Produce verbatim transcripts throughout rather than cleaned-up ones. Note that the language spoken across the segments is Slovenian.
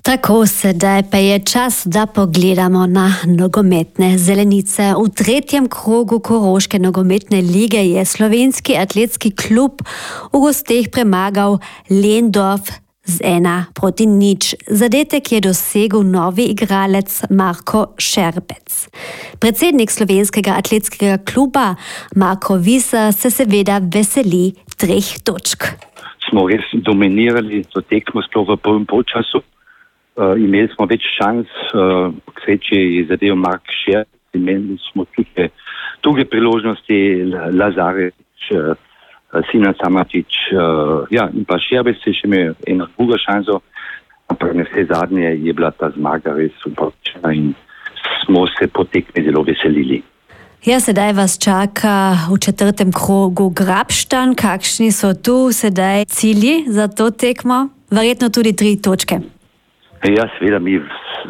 Tako sedaj pa je čas, da pogledamo na nogometne zelenice. V tretjem krogu Koroške nogometne lige je slovenski atletski klub v gosteh premagal Lendorf z ena proti nič. Zadetek je dosegel novi igralec Marko Šerbec. Predsednik slovenskega atletskega kluba Marko Visa se seveda veseli treh točk. Smo res dominirali to tekmo sploh v prvem polčasu. Uh, imeli smo več šans, uh, k sreči je zadev Mark Šerbec, imeli smo tudi druge priložnosti, Lazarevič, uh, Sinan Samatič, uh, ja, in pa Šerbec je še imel eno drugo šanso, ampak na vse zadnje je bila ta zmaga res upravičena in smo se po tekmi zelo veselili. Ja, sedaj vas čaka v četrtem krogu Grabštan. Kakšni so tu sedaj cilji za to tekmo? Verjetno tudi tri točke. Ja, seveda mi v,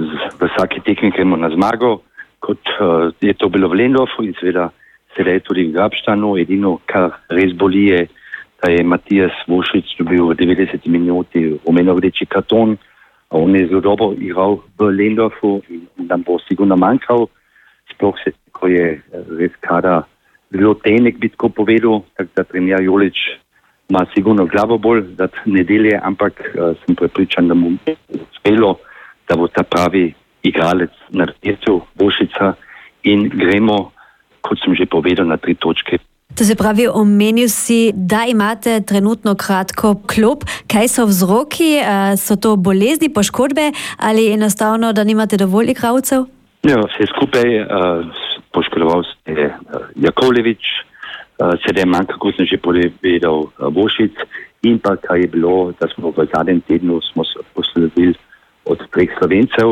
v vsaki tekmi gremo na zmago, kot uh, je to bilo v Lendorfu in seveda sedaj tudi v Grabštanu. Edino, kar res boli, je, da je Matijas Vošič dobil v devetdeseti minuti rumeno-rdeči karton. On je zelo dobro igral v Lendorfu in nam bo sigurno manjkal. Sploh se, ko je res kada zelo tenek, bi tako povedal, tako da trener Jolič ima sigurno glavo bolj za nedelje, ampak uh, sem prepričan, da mu uspelo, da bo ta pravi igralec na rdecu Vošica in gremo, kot sem že povedal, na tri točke. To se pravi, omenil si, da imate trenutno kratko klub. Kaj so vzroki? Uh, so to bolezni, poškodbe ali enostavno, da nimate dovolj igralcev? Ja, vse skupaj uh, poškodoval se je uh, Jakovlevič, Uh, sedaj manjka, kot sem že povedal, uh, Vošic in pa kaj je bilo, da smo v zadnjem tednu smo se poslovili od treh Slovencev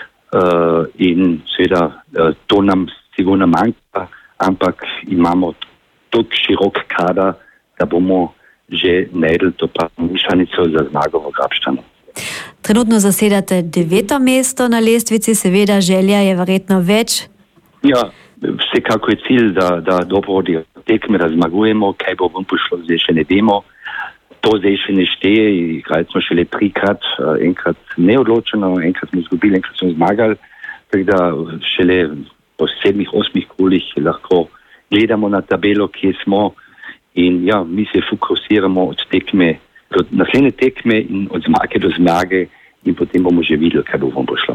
uh, in seveda uh, to nam sigurno manjka, ampak imamo tako širok kader, da bomo že najdli to pravo mešanico za zmago v Grabštanu. Trenutno zasedate deveto mesto na lestvici, seveda želja je verjetno več. Ja, vsekako je cilj, da, da dobro tekme razmagujemo, kaj bo vam pošlo, zdaj še ne vemo. To zdaj še ne šteje, igrali smo šele trikrat, enkrat neodločeno, enkrat smo izgubili, enkrat smo zmagali, tako da šele po sedmih, osmih kolih lahko gledamo na tabelo, kje smo in ja, mi se fokusiramo od tekme do naslednje tekme in od zmage do zmage in potem bomo že videli, kaj bo vam pošlo.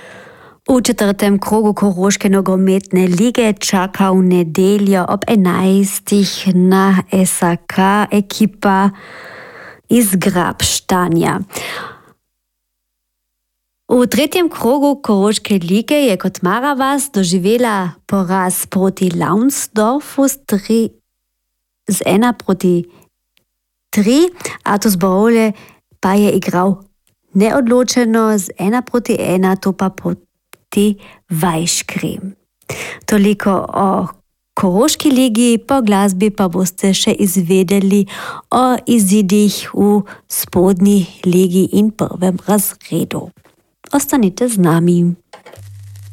V četrtem krogu Koroške nogometne lige čaka v nedeljo ob enajstih na S A K ekipa iz Grabštanja. V tretjem krogu Koroške lige je kot Maravas doživela poraz proti Launsdorfu z, tri, z ena proti tri. Atos Barole pa je igral neodločeno z ena proti ena, to pa proti Vajškrem. Toliko o Koroški ligi, po glasbi pa boste še izvedeli o izidih v spodnji ligi in prvem razredu. Ostanite z nami.